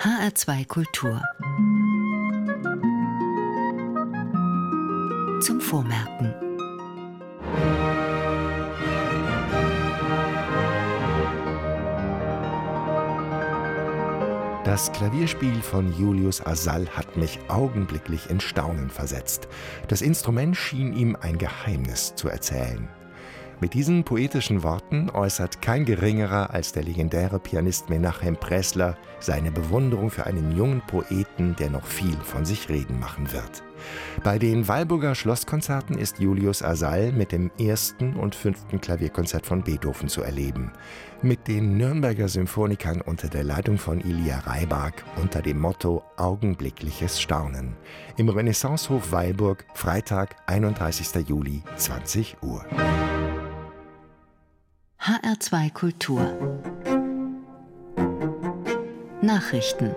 HR2 Kultur. Zum Vormerken. Das Klavierspiel von Julius Asal hat mich augenblicklich in Staunen versetzt. Das Instrument schien ihm ein Geheimnis zu erzählen. Mit diesen poetischen Worten äußert kein Geringerer als der legendäre Pianist Menachem Pressler seine Bewunderung für einen jungen Poeten, der noch viel von sich reden machen wird. Bei den Weilburger Schlosskonzerten ist Julius Asal mit dem 1. und 5. Klavierkonzert von Beethoven zu erleben. Mit den Nürnberger Symphonikern unter der Leitung von Ilja Rybak unter dem Motto Augenblickliches Staunen. Im Renaissancehof Weilburg, Freitag, 31. Juli, 20 Uhr. HR2 Kultur. Nachrichten.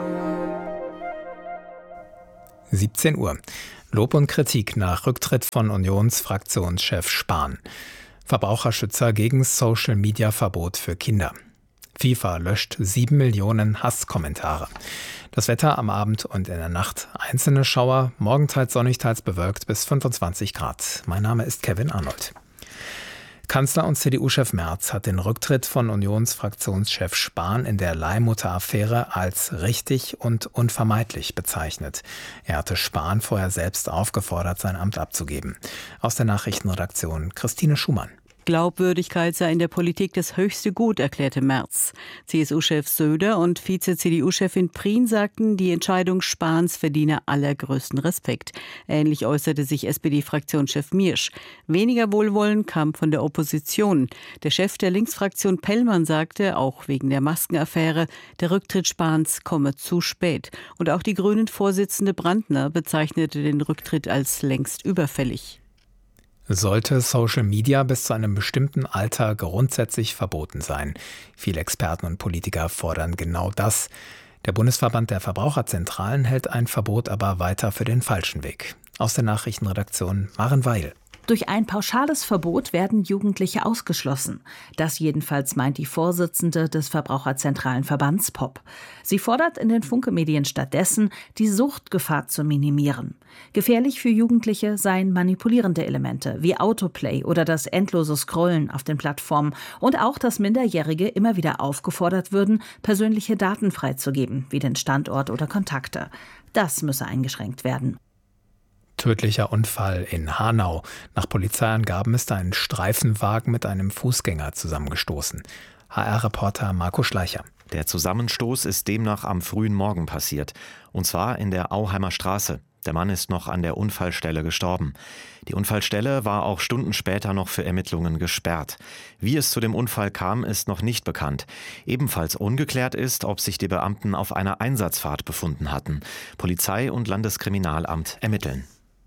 17 Uhr. Lob und Kritik nach Rücktritt von Unionsfraktionschef Spahn. Verbraucherschützer gegen Social-Media-Verbot für Kinder. FIFA löscht 7 Millionen Hasskommentare. Das Wetter am Abend und in der Nacht. Einzelne Schauer, morgen teils sonnig, teils bewölkt bis 25 Grad. Mein Name ist Kevin Arnold. Kanzler und CDU-Chef Merz hat den Rücktritt von Unionsfraktionschef Spahn in der Leihmutter-Affäre als richtig und unvermeidlich bezeichnet. Er hatte Spahn vorher selbst aufgefordert, sein Amt abzugeben. Aus der Nachrichtenredaktion Christine Schumann. Glaubwürdigkeit sei in der Politik das höchste Gut, erklärte Merz. CSU-Chef Söder und Vize-CDU-Chefin Prien sagten, die Entscheidung Spahns verdiene allergrößten Respekt. Ähnlich äußerte sich SPD-Fraktionschef Miersch. Weniger Wohlwollen kam von der Opposition. Der Chef der Linksfraktion Pellmann sagte, auch wegen der Maskenaffäre, der Rücktritt Spahns komme zu spät. Und auch die Grünen-Vorsitzende Brandner bezeichnete den Rücktritt als längst überfällig. Sollte Social Media bis zu einem bestimmten Alter grundsätzlich verboten sein? Viele Experten und Politiker fordern genau das. Der Bundesverband der Verbraucherzentralen hält ein Verbot aber weiter für den falschen Weg. Aus der Nachrichtenredaktion Maren Weil. Durch ein pauschales Verbot werden Jugendliche ausgeschlossen. Das jedenfalls meint die Vorsitzende des Verbraucherzentralen Verbands POP. Sie fordert in den Funke-Medien stattdessen, die Suchtgefahr zu minimieren. Gefährlich für Jugendliche seien manipulierende Elemente wie Autoplay oder das endlose Scrollen auf den Plattformen und auch, dass Minderjährige immer wieder aufgefordert würden, persönliche Daten freizugeben, wie den Standort oder Kontakte. Das müsse eingeschränkt werden. Tödlicher Unfall in Hanau. Nach Polizeiangaben ist ein Streifenwagen mit einem Fußgänger zusammengestoßen. HR-Reporter Marco Schleicher. Der Zusammenstoß ist demnach am frühen Morgen passiert. Und zwar in der Auheimer Straße. Der Mann ist noch an der Unfallstelle gestorben. Die Unfallstelle war auch Stunden später noch für Ermittlungen gesperrt. Wie es zu dem Unfall kam, ist noch nicht bekannt. Ebenfalls ungeklärt ist, ob sich die Beamten auf einer Einsatzfahrt befunden hatten. Polizei und Landeskriminalamt ermitteln.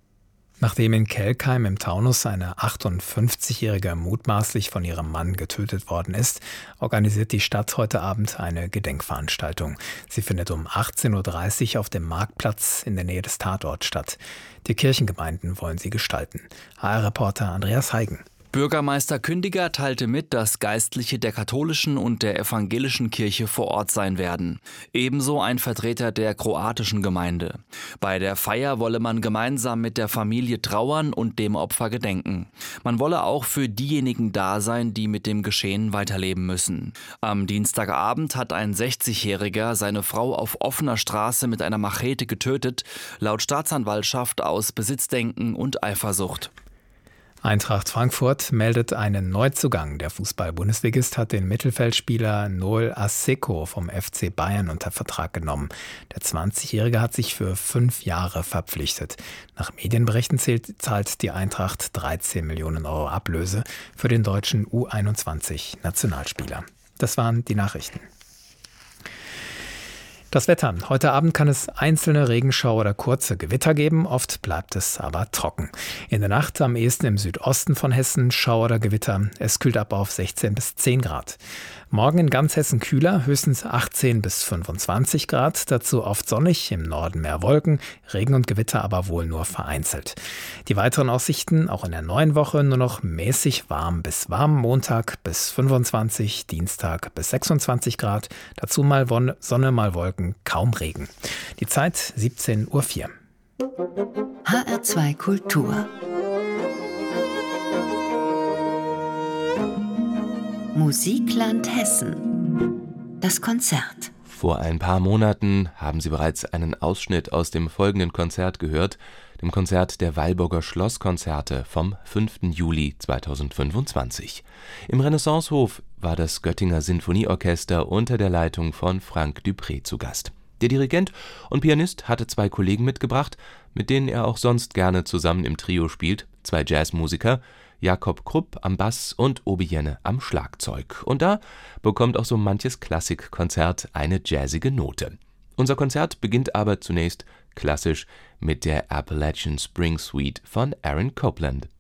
Nachdem in Kelkheim im Taunus eine 58-Jährige mutmaßlich von ihrem Mann getötet worden ist, organisiert die Stadt heute Abend eine Gedenkveranstaltung. Sie findet um 18.30 Uhr auf dem Marktplatz in der Nähe des Tatorts statt. Die Kirchengemeinden wollen sie gestalten. HR-Reporter Andreas Heigen. Bürgermeister Kündiger teilte mit, dass Geistliche der katholischen und der evangelischen Kirche vor Ort sein werden. Ebenso ein Vertreter der kroatischen Gemeinde. Bei der Feier wolle man gemeinsam mit der Familie trauern und dem Opfer gedenken. Man wolle auch für diejenigen da sein, die mit dem Geschehen weiterleben müssen. Am Dienstagabend hat ein 60-Jähriger seine Frau auf offener Straße mit einer Machete getötet, laut Staatsanwaltschaft aus Besitzdenken und Eifersucht. Eintracht Frankfurt meldet einen Neuzugang. Der Fußball-Bundesligist hat den Mittelfeldspieler Noel Asseco vom FC Bayern unter Vertrag genommen. Der 20-Jährige hat sich für 5 Jahre verpflichtet. Nach Medienberichten zahlt die Eintracht 13 Millionen Euro Ablöse für den deutschen U21-Nationalspieler. Das waren die Nachrichten. Das Wetter. Heute Abend kann es einzelne Regenschauer oder kurze Gewitter geben, oft bleibt es aber trocken. In der Nacht am ehesten im Südosten von Hessen Schauer oder Gewitter. Es kühlt ab auf 16 bis 10 Grad. Morgen in ganz Hessen kühler, höchstens 18 bis 25 Grad, dazu oft sonnig, im Norden mehr Wolken, Regen und Gewitter aber wohl nur vereinzelt. Die weiteren Aussichten auch in der neuen Woche nur noch mäßig warm bis warm, Montag bis 25, Dienstag bis 26 Grad, dazu mal Sonne, mal Wolken, kaum Regen. Die Zeit 17:04 Uhr. HR2 Kultur. Musikland Hessen. Das Konzert. Vor ein paar Monaten haben Sie bereits einen Ausschnitt aus dem folgenden Konzert gehört, dem Konzert der Weilburger Schlosskonzerte vom 5. Juli 2025. Im Renaissancehof war das Göttinger Sinfonieorchester unter der Leitung von Frank Dupré zu Gast. Der Dirigent und Pianist hatte 2 Kollegen mitgebracht, mit denen er auch sonst gerne zusammen im Trio spielt, 2 Jazzmusiker, Jakob Krupp am Bass und Obi Jenne am Schlagzeug. Und da bekommt auch so manches Klassikkonzert eine jazzige Note. Unser Konzert beginnt aber zunächst klassisch mit der Appalachian Spring Suite von Aaron Copland.